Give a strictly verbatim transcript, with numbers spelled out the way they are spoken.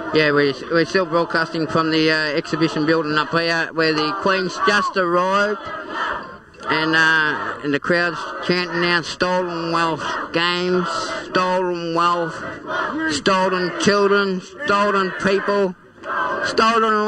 Yeah, we're, we're still broadcasting from the uh, exhibition building up here where the Queen's just arrived, and uh, and the crowd's chanting now, stolen wealth games, stolen wealth, stolen children, stolen people, stolen